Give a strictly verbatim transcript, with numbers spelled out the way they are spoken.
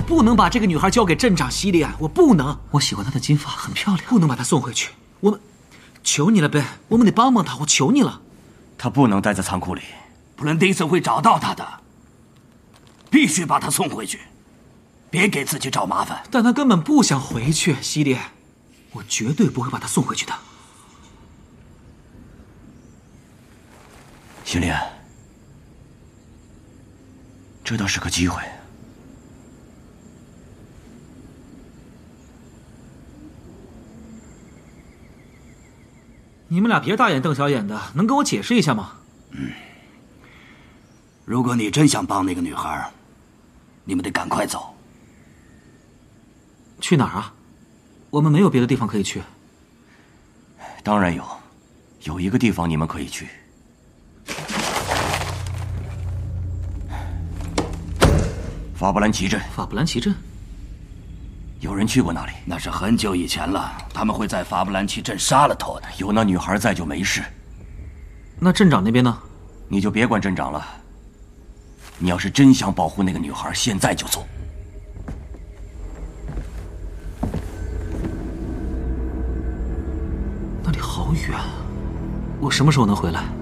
不能把这个女孩交给镇长西利安，我不能。 我喜欢她的金发，很漂亮。 不能把她送回去。我们，求你了，贝，我们得帮帮她，我求你了。 她不能待在仓库里， 布伦迪森会找到她的。必须把她送回去，别给自己找麻烦。 但她根本不想回去，西利安，我绝对不会把她送回去的。 西利安，这倒是个机会。 你们俩别大眼瞪小眼的，能跟我解释一下吗？ 嗯，如果你真想帮那个女孩，你们得赶快走。 去哪儿啊？我们没有别的地方可以去。 当然有，有一个地方你们可以去。法布兰奇镇。 法布兰奇镇？ 有人去过那里？ 那是很久以前了，他们会在法布兰奇镇杀了头的。 有那女孩在就没事。 那镇长那边呢？ 你就别管镇长了。你要是真想保护那个女孩，现在就做。 那里好远，我什么时候能回来？